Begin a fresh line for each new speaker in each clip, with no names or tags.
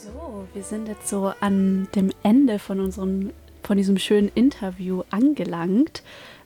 So, wir sind jetzt so an dem Ende von diesem schönen Interview angelangt.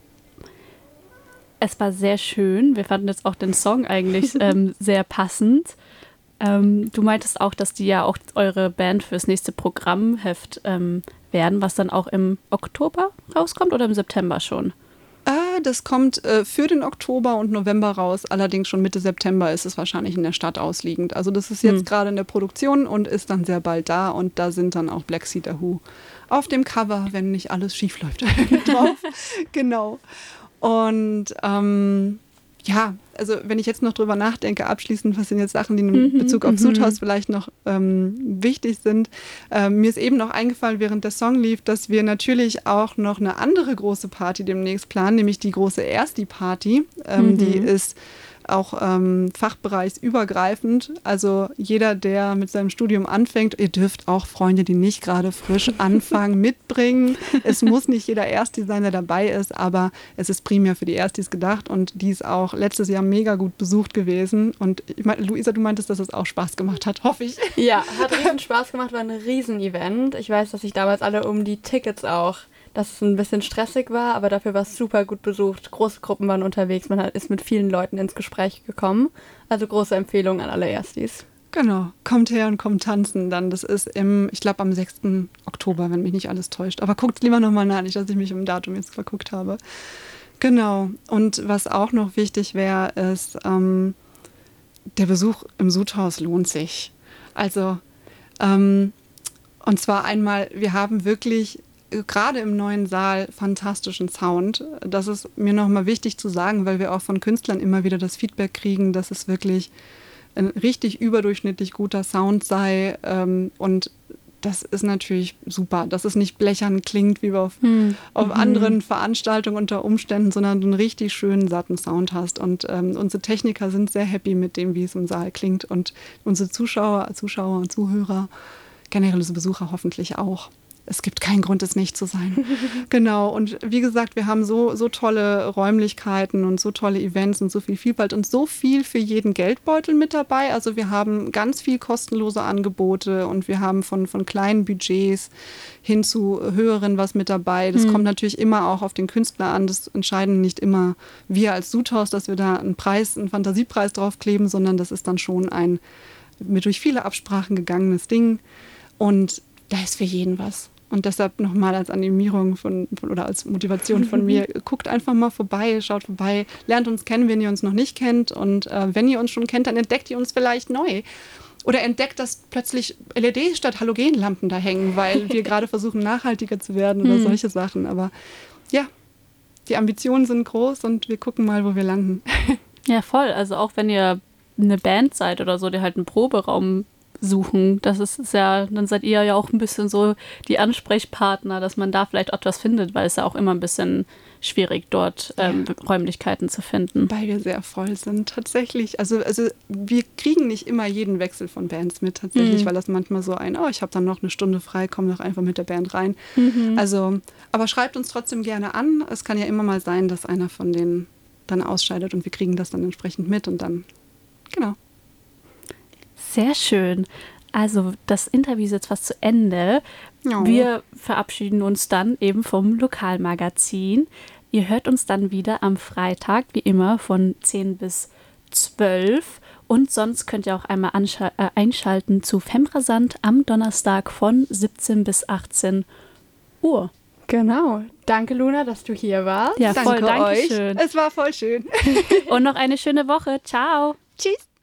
Es war sehr schön. Wir fanden jetzt auch den Song eigentlich sehr passend. Du meintest auch, dass die ja auch eure Band fürs nächste Programmheft werden, was dann auch im Oktober rauskommt oder im September schon?
Das kommt für den Oktober und November raus. Allerdings schon Mitte September ist es wahrscheinlich in der Stadt ausliegend. Also das ist jetzt gerade in der Produktion und ist dann sehr bald da. Und da sind dann auch Black Cedar Who auf dem Cover, wenn nicht alles schief läuft, drauf. Genau. Und also wenn ich jetzt noch drüber nachdenke, abschließend, was sind jetzt Sachen, die in Bezug auf Sudhaus vielleicht noch wichtig sind. Mir ist eben noch eingefallen, während der Song lief, dass wir natürlich auch noch eine andere große Party demnächst planen, nämlich die große Ersti-Party. Die ist auch fachbereichsübergreifend. Also jeder, der mit seinem Studium anfängt, ihr dürft auch Freunde, die nicht gerade frisch anfangen, mitbringen. Es muss nicht jeder Ersti sein, der dabei ist, aber es ist primär für die Erstis gedacht und die ist auch letztes Jahr mega gut besucht gewesen. Und ich meine, Luisa, du meintest, dass es auch Spaß gemacht hat, hoffe ich.
Ja, hat riesen Spaß gemacht, war ein Riesen-Event. Ich weiß, dass sich damals alle um die Tickets auch, dass es ein bisschen stressig war, aber dafür war es super gut besucht. Große Gruppen waren unterwegs, man ist mit vielen Leuten ins Gespräch gekommen. Also große Empfehlung an alle Erstis.
Genau, kommt her und kommt tanzen dann. Das ist ich glaube am 6. Oktober, wenn mich nicht alles täuscht. Aber guckt lieber nochmal nach, nicht, dass ich mich im Datum jetzt verguckt habe. Genau, und was auch noch wichtig wäre, ist, der Besuch im Sudhaus lohnt sich. Also, und zwar einmal, wir haben wirklich gerade im neuen Saal fantastischen Sound. Das ist mir nochmal wichtig zu sagen, weil wir auch von Künstlern immer wieder das Feedback kriegen, dass es wirklich ein richtig überdurchschnittlich guter Sound sei. Und das ist natürlich super, dass es nicht blechern klingt, wie auf anderen Veranstaltungen unter Umständen, sondern du einen richtig schönen, satten Sound hast. Und unsere Techniker sind sehr happy mit dem, wie es im Saal klingt. Und unsere Zuschauer und Zuhörer, generelle Besucher hoffentlich auch. Es gibt keinen Grund, es nicht zu sein. Genau. Und wie gesagt, wir haben so tolle Räumlichkeiten und so tolle Events und so viel Vielfalt und so viel für jeden Geldbeutel mit dabei. Also wir haben ganz viel kostenlose Angebote und wir haben von kleinen Budgets hin zu höheren was mit dabei. Das kommt natürlich immer auch auf den Künstler an. Das entscheiden nicht immer wir als Sudhaus, dass wir da einen Fantasiepreis draufkleben, sondern das ist dann schon ein durch viele Absprachen gegangenes Ding. Und da ist für jeden was. Und deshalb nochmal als Animierung oder als Motivation von mir, guckt einfach mal vorbei, schaut vorbei, lernt uns kennen, wenn ihr uns noch nicht kennt. Und wenn ihr uns schon kennt, dann entdeckt ihr uns vielleicht neu. Oder entdeckt, dass plötzlich LEDs statt Halogenlampen da hängen, weil wir gerade versuchen, nachhaltiger zu werden oder solche Sachen. Aber ja, die Ambitionen sind groß und wir gucken mal, wo wir landen.
Ja, voll. Also auch wenn ihr eine Band seid oder so, die halt einen Proberaum suchen. Das ist ja, dann seid ihr ja auch ein bisschen so die Ansprechpartner, dass man da vielleicht auch was findet, weil es ja auch immer ein bisschen schwierig, dort Räumlichkeiten zu finden.
Weil wir sehr voll sind, tatsächlich. Also wir kriegen nicht immer jeden Wechsel von Bands mit, tatsächlich, weil das manchmal so ich habe dann noch eine Stunde frei, komm doch einfach mit der Band rein. Also, aber schreibt uns trotzdem gerne an. Es kann ja immer mal sein, dass einer von denen dann ausscheidet und wir kriegen das dann entsprechend mit und dann, genau.
Sehr schön. Also das Interview ist jetzt fast zu Ende.
Ja.
Wir verabschieden uns dann eben vom Lokalmagazin. Ihr hört uns dann wieder am Freitag, wie immer, von 10 bis 12. Und sonst könnt ihr auch einmal einschalten zu Femrasant am Donnerstag von 17 bis 18 Uhr.
Genau. Danke, Luna, dass du hier warst.
Ja, voll, danke
euch.
schön.
Es war voll schön.
Und noch eine schöne Woche. Ciao.
Tschüss.